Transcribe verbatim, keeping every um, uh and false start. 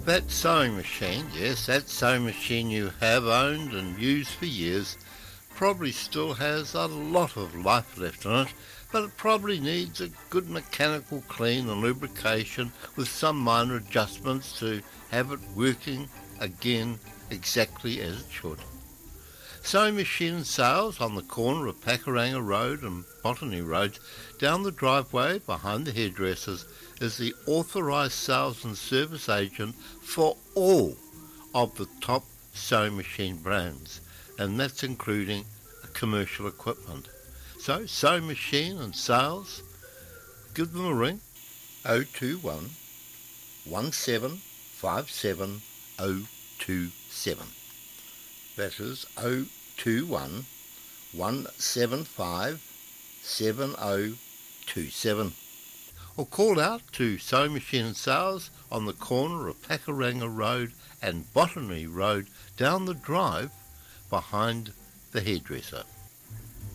That sewing machine, yes, that sewing machine you have owned and used for years probably still has a lot of life left in it, but it probably needs a good mechanical clean and lubrication with some minor adjustments to have it working again exactly as it should. Sewing machine sales on the corner of Pakuranga Road and Botany Road down the driveway behind the hairdressers is the authorised sales and service agent for all of the top sewing machine brands, and that's including commercial equipment. So sewing machine and sales, give them a ring, oh two one, one seven five seven oh two seven. That is oh two one, one seven five seven oh two seven. Or call out to Sewing Machine and Sales on the corner of Pakuranga Road and Botany Road down the drive behind the hairdresser.